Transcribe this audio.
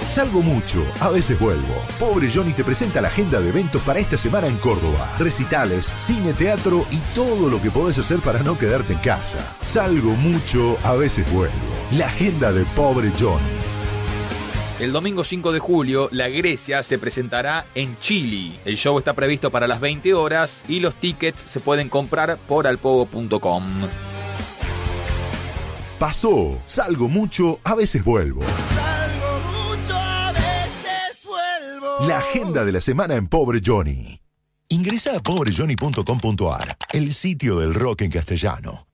Salgo mucho, a veces vuelvo. Pobre Johnny te presenta la agenda de eventos para esta semana en Córdoba. Recitales, cine, teatro y todo lo que podés hacer para no quedarte en casa. Salgo mucho, a veces vuelvo. La agenda de Pobre Johnny. El domingo 5 de julio, La Grecia se presentará en Chile. El show está previsto para las 20 horas y los tickets se pueden comprar por alpogo.com. Pasó, salgo mucho, a veces vuelvo. La agenda de la semana en Pobre Johnny. Ingresa a pobrejohnny.com.ar, el sitio del rock en castellano.